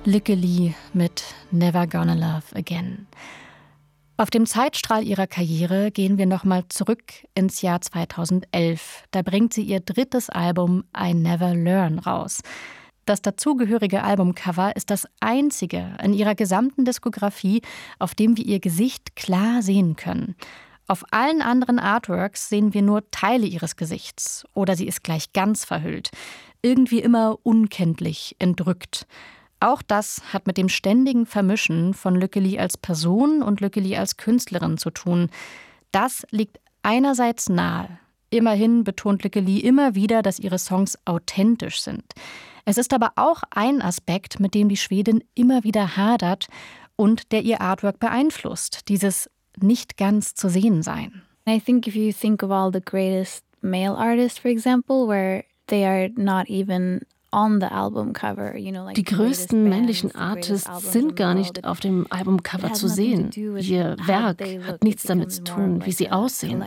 Lykke Li mit Never Gonna Love Again. Auf dem Zeitstrahl ihrer Karriere gehen wir nochmal zurück ins Jahr 2011. Da bringt sie ihr drittes Album I Never Learn raus. Das dazugehörige Albumcover ist das einzige in ihrer gesamten Diskografie, auf dem wir ihr Gesicht klar sehen können. Auf allen anderen Artworks sehen wir nur Teile ihres Gesichts oder sie ist gleich ganz verhüllt. Irgendwie immer unkenntlich, entrückt. Auch das hat mit dem ständigen Vermischen von Lykke Li als Person und Lykke Li als Künstlerin zu tun. Das liegt einerseits nahe. Immerhin betont Lykke Li immer wieder, dass ihre Songs authentisch sind. Es ist aber auch ein Aspekt, mit dem die Schwedin immer wieder hadert und der ihr Artwork beeinflusst, dieses nicht ganz zu sehen sein. I think if you think of all the greatest male artists, for example, where they are not even on the album cover, die größten männlichen Artists sind gar nicht auf dem Albumcover zu sehen. Ihr Werk hat nichts damit zu tun, wie sie aussehen.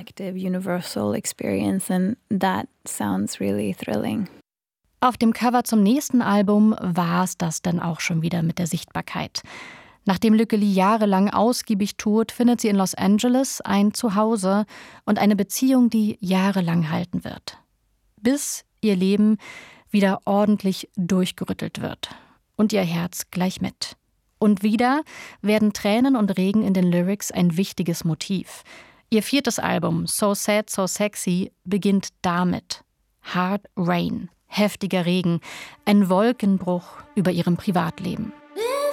Auf dem Cover zum nächsten Album war es das dann auch schon wieder mit der Sichtbarkeit. Nachdem Lykke Li jahrelang ausgiebig tourt, findet sie in Los Angeles ein Zuhause und eine Beziehung, die jahrelang halten wird. Bis ihr Leben wieder ordentlich durchgerüttelt wird. Und ihr Herz gleich mit. Und wieder werden Tränen und Regen in den Lyrics ein wichtiges Motiv. Ihr viertes Album, So Sad, So Sexy, beginnt damit. Hard Rain, heftiger Regen, ein Wolkenbruch über ihrem Privatleben.